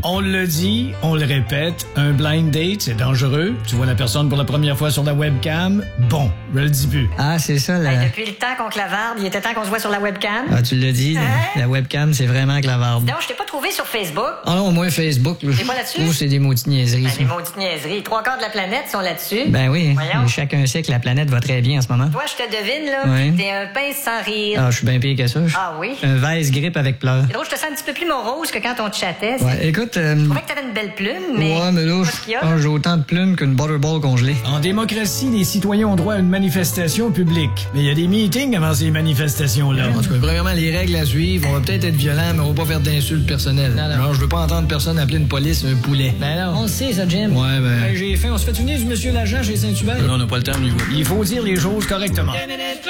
On le dit, on le répète, un blind date, c'est dangereux. Tu vois la personne pour la première fois sur la webcam. Bon, je le dis plus. Ah, c'est ça, là. Hey, depuis le temps qu'on clavarde, il était temps qu'on se voit sur la webcam. Ah, tu l'as dit, la webcam, c'est vraiment clavarde. Non, je t'ai pas trouvé sur Facebook. Ah non, au moins Facebook. T'es pas là-dessus? Oh, c'est des maudites niaiseries. Ben, ça. des maudites niaiseries. 3/4 de la planète sont là-dessus. Ben oui, Voyons. mais chacun sait que la planète va très bien en ce moment. Toi, je te devine, là. Ouais. T'es un pince sans rire. Ah, je suis bien pire que ça. Ah oui? Un vase grippe avec pleurs. C'est drôle, je te sens un petit peu plus morose que quand on te chattait. Ouais, écoute... Je trouvais que t'avais une belle plume, mais... Ouais, mais là, Qu'est-ce qu'il y a? j'ai autant de plumes qu'une butterball congelée. En démocratie, les citoyens ont droit à une manifestation publique. Mais il y a des meetings avant ces manifestations-là. En tout cas, premièrement, les règles à suivre, on va peut-être être violent, mais on va pas faire d'insultes personnelles. Non. Genre, je veux pas entendre personne appeler une police un poulet. Ben non. On le sait, ça, Jim. Ouais, ben... J'ai faim, on se fait unir du monsieur l'agent chez Saint-Hubert. Là, on n'a pas le temps, lui. Il faut dire les choses correctement.